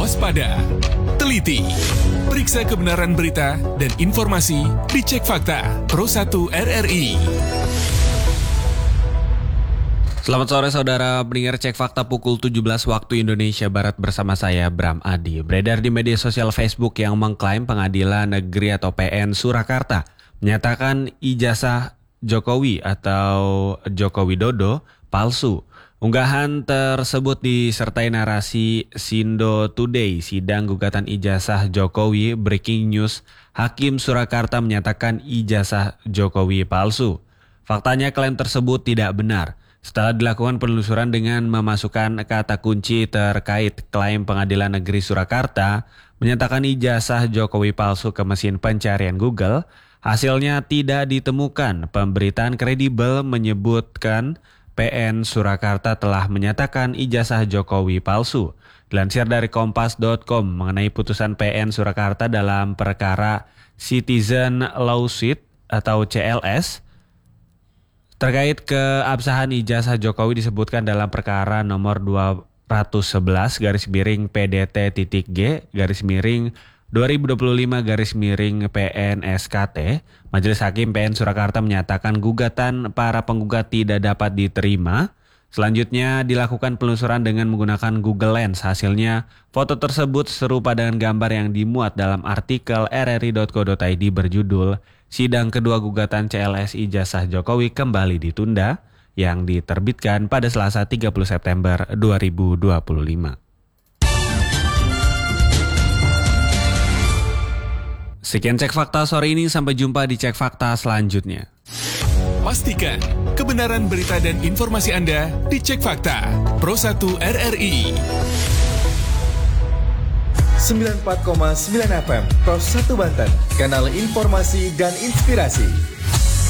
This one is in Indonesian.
waspada, teliti, periksa kebenaran berita dan informasi di Cek Fakta Pro 1 RRI. Selamat sore saudara pendengar Cek Fakta pukul 17 waktu Indonesia Barat bersama saya Bram Adi. Beredar di media sosial Facebook yang mengklaim Pengadilan Negeri atau PN Surakarta menyatakan ijazah Jokowi atau Joko Widodo palsu. Unggahan tersebut disertai narasi Sindo Today, sidang gugatan ijazah Jokowi, breaking news, Hakim Surakarta menyatakan ijazah Jokowi palsu. Faktanya klaim tersebut tidak benar. Setelah dilakukan penelusuran dengan memasukkan kata kunci terkait klaim Pengadilan Negeri Surakarta menyatakan ijazah Jokowi palsu ke mesin pencarian Google, hasilnya tidak ditemukan. Pemberitaan kredibel menyebutkan PN Surakarta telah menyatakan ijazah Jokowi palsu. Dilansir dari kompas.com mengenai putusan PN Surakarta dalam perkara Citizen Lawsuit atau CLS terkait keabsahan ijazah Jokowi disebutkan dalam perkara nomor 211-PDT-G-2025-PNSKT. Majelis Hakim PN Surakarta menyatakan gugatan para penggugat tidak dapat diterima. Selanjutnya dilakukan penelusuran dengan menggunakan Google Lens. Hasilnya foto tersebut serupa dengan gambar yang dimuat dalam artikel rri.co.id berjudul Sidang kedua gugatan CLS ijazah Jokowi kembali ditunda yang diterbitkan pada Selasa 30 September 2025. Sekian Cek Fakta sore ini, sampai jumpa di Cek Fakta selanjutnya. Pastikan kebenaran berita dan informasi Anda di Cek Fakta Pro 1 RRI. 94,9 FM Pro 1 Banten, kanal informasi dan inspirasi.